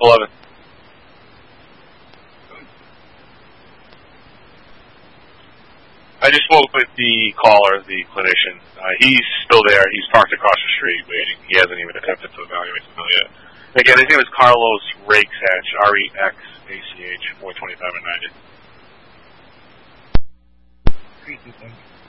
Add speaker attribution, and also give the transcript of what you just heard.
Speaker 1: 11. I just spoke with the caller, the clinician. He's still there. He's parked across the street waiting. He hasn't even attempted to evaluate the bill yet. Again, his name is Carlos Rexach, R-E-X-A-C-H, 425 and 90.